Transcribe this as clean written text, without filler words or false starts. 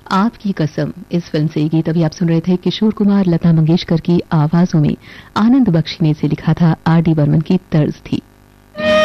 आपकी कसम इस फिल्म से गीत अभी आप सुन रहे थे किशोर कुमार लता मंगेशकर की आवाजों में। आनंद बख्शी ने इसे लिखा था, आर डी बर्मन की तर्ज थी।